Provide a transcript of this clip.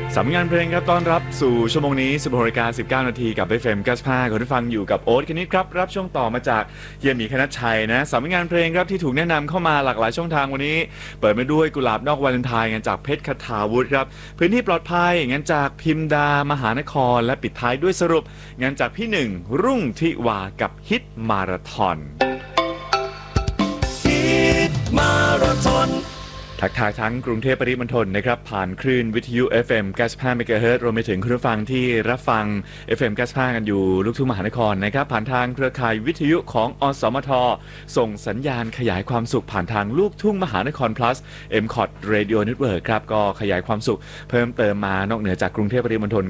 สำงานเพลงครับต้อนรับสู่ชั่วโมงนี้ 16:19 นาทีกับ FM 95คุณผู้ฟังอยู่กับโอ๊ตคณิตครับรับช่วงต่อมาจากเฮียหมีคณัชชัยนะสำงานเพลงครับที่ถูกแนะนำเข้ามาหลากหลายช่องทางวันนี้เปิดมาด้วยกุหลาบนอกวาเลนไทน์งานจากเพชรคทาวุฒิครับพื้นที่ปลอดภัยงานจากพิมดามหานครและปิดท้ายด้วยสรุปงานจากพี่หนึ่งรุ่งทิวากับฮิตมาราธอนทักทายทั้งกรุงเทพปริมณฑลนะครับผ่านคลื่นวิทยุ FM 95 MHz รวมไปถึงคุณผู้ฟังที่รับฟัง FM 95 กันอยู่ลูกทุ่งมหานครนะครับผ่านทางเครือข่ายวิทยุของอสมทส่งสัญญาณขยายความสุขผ่านทางลูกทุ่งมหานคร plus MCOT Radio Network ครับก็ขยายความสุขเพิ่มเติมมานอกเหนือจากกรุงเทพปริมณฑล